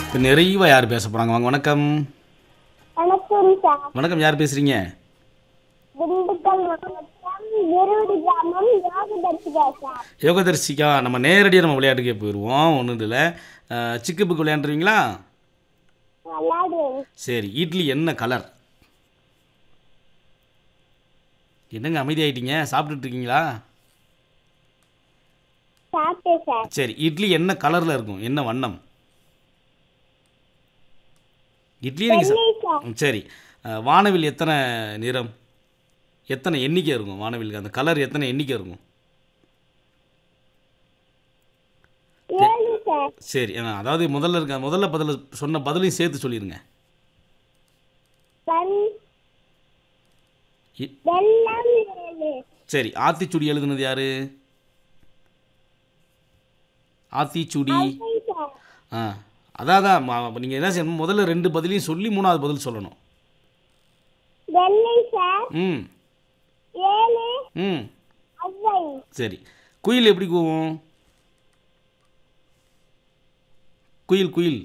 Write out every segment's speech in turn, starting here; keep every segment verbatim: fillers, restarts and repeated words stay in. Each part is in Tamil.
இப்போ நிறைவா யார் பேச போகிறாங்க? வாங்க. வணக்கம். வணக்கம் சார். வணக்கம். யார் பேசுகிறீங்க? திண்டுக்கல் மாவட்டம் விருடி கிராமம் யோகதர்சிகா சார். யோகதர்சிகா, நம்ம நேரடியாக நம்ம விளையாட்டுக்கே போயிடுவோம். ஒன்றும் இல்லை. சிக்கு புக்கு விளையாண்டுருவீங்களா? விளையாடுவேன். சரி, இட்லி என்ன கலர்? என்னங்க அமைதியாயிட்டீங்க? சாப்பிட்டுட்டு இருக்கீங்களா? சாப்பிட்டேன் சார். சரி, இட்லி என்ன கலரில் இருக்கும்? என்ன வண்ணம்? இட்லி நீங்கள் வெள்ளை சார். சரி, அஹ், வானவில் எத்தனை நிறம், எத்தனை எண்ணிக்கை இருக்கும் வானவிலுக்கு? அந்த கலர் எத்தனை எண்ணிக்கை இருக்கும்? ஏழு சார். சரி, அஹ், அதாவது முதல்ல இருக்க முதல்ல பதில் சொன்ன பதிலையும் சேர்த்து சொல்லிடுங்க. வன் இ- வெள்ளம் ஏழு. சரி, ஆத்திச்சுடி எழுதுனது யாரு? ஆத்திச்சுடி. அவை சார். ஆ அதான் நீங்கள் என்ன செய்யணும், முதல்ல ரெண்டு பதிலையும் சொல்லி மூணாவது பதில் சொல்லணும். வெள்ளை சார். ம் ஏழு ம் அவை. சரி, குயில் எப்படி கூவும்? குயில் குயில்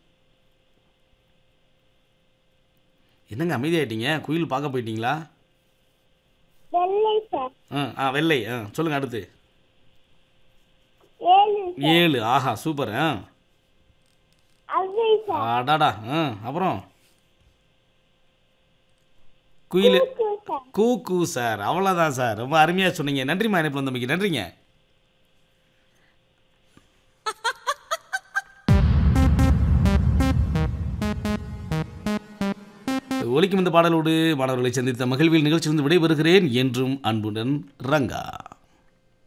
என்னங்க அமைதியாயிட்டீங்க? குயில் பார்க்க போயிட்டீங்களா? வெள்ளை சார். ஆ ஆ வெள்ளை. ஆ சொல்லுங்கள் அடுத்து. ஏழு சார். ஏழு. ஆஹா, சூப்பர். ஆ அவை சார். அடாடா. ஆ அப்புறம் குயில் கூக்கு சார். கூ கூ சார். அவ்வளோதான் சார். ரொம்ப அருமையாக சொன்னீங்க. நன்றிம்மா, இணைப்பு வந்தமைக்கு நன்றிங்க. ஒலிக்கும் இந்த பாடலோடு மாணவர்களை சந்தித்த மகிழ்வில் நிகழ்ச்சியிலிருந்து விடைபெறுகிறேன். என்றும் அன்புடன் ரங்கா.